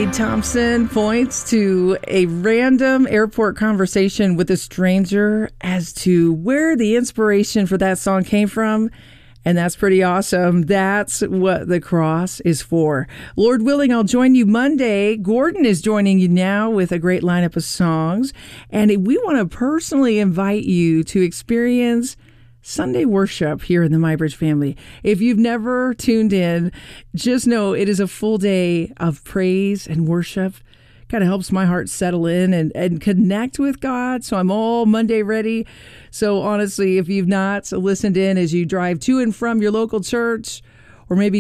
Wade Thompson points to a random airport conversation with a stranger as to where the inspiration for that song came from. And that's pretty awesome. That's what the cross is for. Lord willing, I'll join you Monday. Gordon is joining you now with a great lineup of songs. And we want to personally invite you to experience Sunday worship here in the MyBridge family. If you've never tuned in, just know it is a full day of praise and worship. Kind of helps my heart settle in and connect with God. So I'm all Monday ready. So honestly, if you've not listened in as you drive to and from your local church, or maybe